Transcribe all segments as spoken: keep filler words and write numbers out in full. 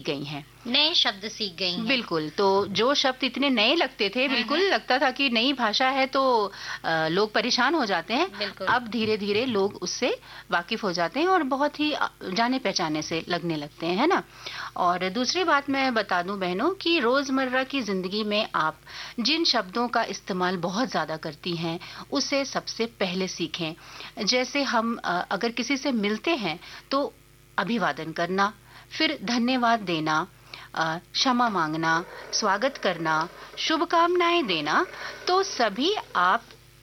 गई हैं, नए शब्द सीख गई हैं। बिल्कुल। तो जो शब्द इतने नए लगते थे, बिल्कुल लगता था कि नई भाषा है तो आ, लोग परेशान हो जाते हैं, अब धीरे धीरे लोग उससे वाकिफ हो जाते हैं और बहुत ही जाने पहचाने से लगने लगते हैं, है ना। और दूसरी बात मैं बता दूं बहनों कि रोजमर्रा की जिंदगी में आप जिन शब्दों का इस्तेमाल बहुत ज्यादा करती हैं उसे सबसे पहले सीखें। जैसे हम अगर किसी से मिलते हैं तो अभिवादन करना, फिर धन्यवाद देना, क्षमा मांगना, स्वागत करना, शुभकामनाएं देना, तो सभी आप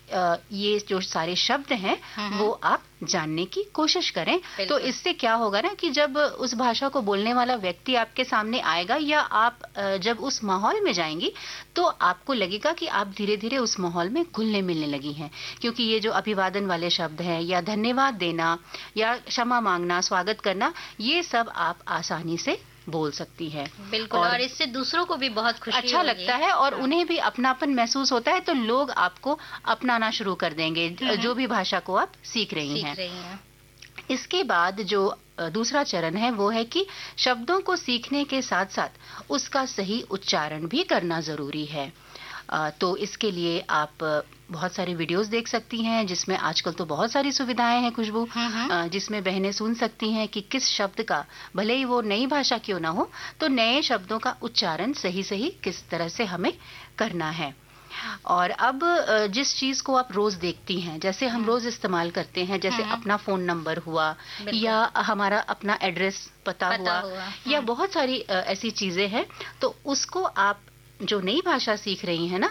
ये जो सारे शब्द हैं वो आप जानने की कोशिश करें। तो इससे क्या होगा ना कि जब उस भाषा को बोलने वाला व्यक्ति आपके सामने आएगा या आप जब उस माहौल में जाएंगी तो आपको लगेगा कि आप धीरे धीरे उस माहौल में घुलने मिलने लगी हैं, क्योंकि ये जो अभिवादन वाले शब्द हैं या धन्यवाद देना या क्षमा मांगना, स्वागत करना, ये सब आप आसानी से बोल सकती है। बिल्कुल। और, और इससे दूसरों को भी बहुत खुशी अच्छा लगता है और हाँ। उन्हें भी अपनापन महसूस होता है, तो लोग आपको अपनाना शुरू कर देंगे जो भी भाषा को आप सीख रही सीख हैं। रही हैं। इसके बाद जो दूसरा चरण है वो है कि शब्दों को सीखने के साथ साथ उसका सही उच्चारण भी करना जरूरी है। तो इसके लिए आप बहुत सारे वीडियोस देख सकती हैं, जिसमें आजकल तो बहुत सारी सुविधाएं हैं खुशबू, जिसमें बहनें सुन सकती हैं कि किस शब्द का, भले ही वो नई भाषा क्यों ना हो, तो नए शब्दों का उच्चारण सही सही किस तरह से हमें करना है। और अब जिस चीज को आप रोज देखती हैं, जैसे हम रोज इस्तेमाल करते हैं, जैसे अपना फोन नंबर हुआ या हमारा अपना एड्रेस पता, पता हुआ, हुआ या बहुत सारी ऐसी चीजें हैं, तो उसको आप जो नई भाषा सीख रही हैं ना,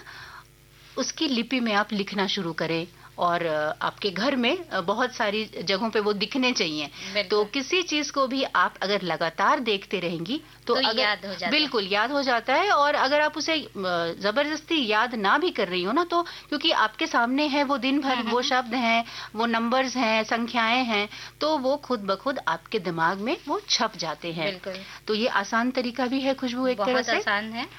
उसकी लिपि में आप लिखना शुरू करें और आपके घर में बहुत सारी जगहों पे वो दिखने चाहिए। तो किसी चीज को भी आप अगर लगातार देखते रहेंगी तो, तो अगर याद हो जाता बिल्कुल याद हो जाता है। और अगर आप उसे जबरदस्ती याद ना भी कर रही हो ना, तो क्योंकि आपके सामने है वो दिन भर वो शब्द हैं, वो नंबर्स हैं, संख्याएं हैं, तो वो खुद ब खुद आपके दिमाग में वो छप जाते हैं। तो ये आसान तरीका भी है खुशबू, एक तरह से आसान है।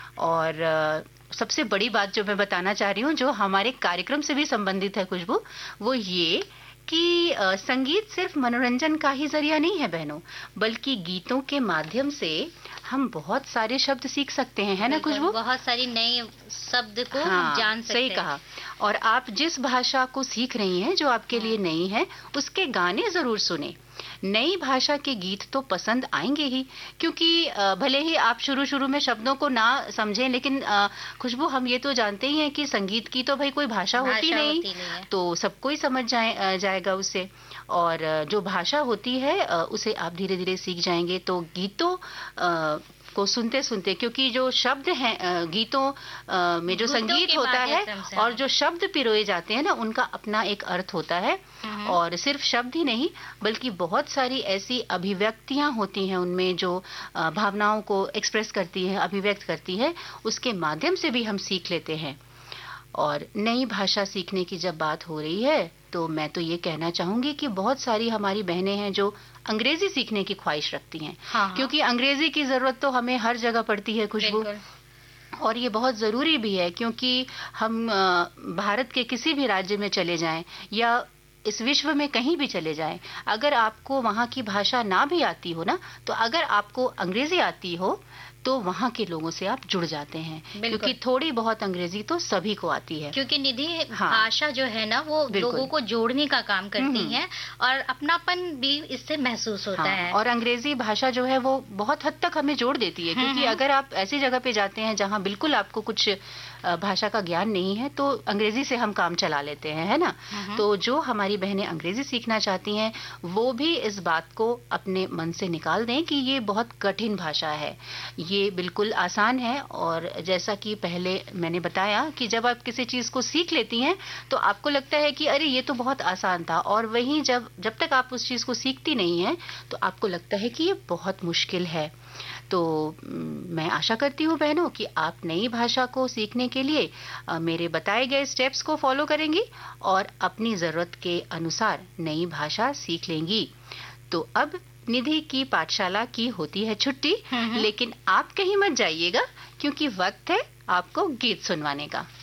और सबसे बड़ी बात जो मैं बताना चाह रही हूँ, जो हमारे कार्यक्रम से भी संबंधित है खुशबू, वो ये कि आ, संगीत सिर्फ मनोरंजन का ही जरिया नहीं है बहनों, बल्कि गीतों के माध्यम से हम बहुत सारे शब्द सीख सकते हैं, है ना खुशबू? बहुत सारी नए शब्द को हाँ, जान सकते हैं। सही कहा। और आप जिस भाषा को सीख रही हैं, जो आपके लिए नई है, उसके गाने जरूर सुने। नई भाषा के गीत तो पसंद आएंगे ही, क्योंकि भले ही आप शुरू शुरू में शब्दों को ना समझें, लेकिन खुशबू हम ये तो जानते ही हैं कि संगीत की तो भाई कोई भाषा, भाषा होती नहीं, होती नहीं तो सबको ही समझ जाए जाएगा उससे। और जो भाषा होती है उसे आप धीरे धीरे सीख जाएंगे। तो गीतों को सुनते सुनते, क्योंकि जो शब्द हैं गीतों में जो संगीत होता है और जो शब्द पिरोए जाते हैं ना, उनका अपना एक अर्थ होता है। और सिर्फ शब्द ही नहीं, बल्कि बहुत सारी ऐसी अभिव्यक्तियां होती हैं उनमें जो भावनाओं को एक्सप्रेस करती है, अभिव्यक्त करती है, उसके माध्यम से भी हम सीख लेते हैं। और नई भाषा सीखने की जब बात हो रही है, तो मैं तो ये कहना चाहूंगी कि बहुत सारी हमारी बहनें हैं जो अंग्रेजी सीखने की ख्वाहिश रखती हैं। हाँ। क्योंकि अंग्रेजी की जरूरत तो हमें हर जगह पड़ती है खुशबू, और ये बहुत जरूरी भी है, क्योंकि हम भारत के किसी भी राज्य में चले जाएं या इस विश्व में कहीं भी चले जाएं, अगर आपको वहाँ की भाषा ना भी आती हो ना, तो अगर आपको अंग्रेजी आती हो तो वहाँ के लोगों से आप जुड़ जाते हैं, क्योंकि थोड़ी बहुत अंग्रेजी तो सभी को आती है। क्योंकि निधि, हाँ, भाषा जो है ना वो लोगों को जोड़ने का काम करती है और अपनापन भी इससे महसूस होता हाँ, है। और अंग्रेजी भाषा जो है वो बहुत हद तक हमें जोड़ देती है, क्योंकि अगर आप ऐसी जगह पे जाते हैं जहाँ बिल्कुल आपको कुछ भाषा का ज्ञान नहीं है, तो अंग्रेजी से हम काम चला लेते हैं, है ना। तो जो हमारी बहनें अंग्रेजी सीखना चाहती हैं, वो भी इस बात को अपने मन से निकाल दें कि ये बहुत कठिन भाषा है, ये बिल्कुल आसान है। और जैसा कि पहले मैंने बताया कि जब आप किसी चीज को सीख लेती हैं तो आपको लगता है कि अरे ये तो बहुत आसान था, और वहीं जब जब तक आप उस चीज को सीखती नहीं हैं तो आपको लगता है कि ये बहुत मुश्किल है। तो मैं आशा करती हूँ बहनों कि आप नई भाषा को सीखने के लिए मेरे बताए गए स्टेप्स को फॉलो करेंगी और अपनी जरूरत के अनुसार नई भाषा सीख लेंगी। तो अब निधि की पाठशाला की होती है छुट्टी, लेकिन आप कहीं मत जाइएगा, क्योंकि वक्त है आपको गीत सुनवाने का।